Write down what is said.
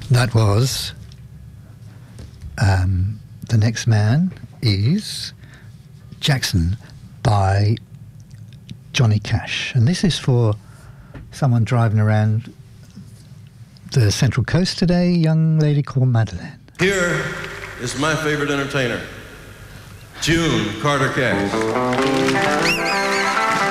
That was The Next Man is Jackson by Johnny Cash. And this is for someone driving around the Central Coast today, a young lady called Madeleine. Here is my favorite entertainer, June Carter Cash.